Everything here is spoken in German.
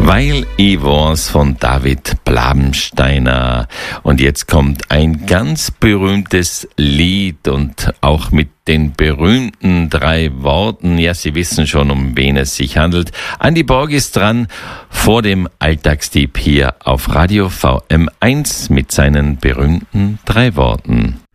Weil ich war's von David Blabensteiner. Und jetzt kommt ein ganz berühmtes Lied und auch mit den berühmten 3 Worten. Ja, Sie wissen schon, um wen es sich handelt. Andi Borg ist dran vor dem Alltagsdieb hier auf Radio VM1 mit seinen berühmten 3 Worten.